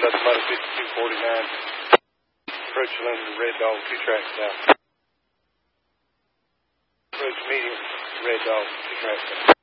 Southern Motor 5249. Approach London, Red Dog, 2 tracks south. Approach medium, Red Dog, 2 tracks south.